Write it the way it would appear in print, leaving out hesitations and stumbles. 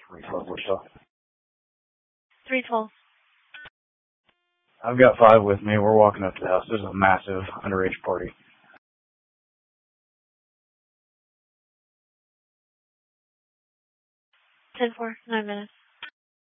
312 Wichita. 312. I've got 5 with me. We're walking up to the house. This is a massive underage party. 10-4, 9 minutes.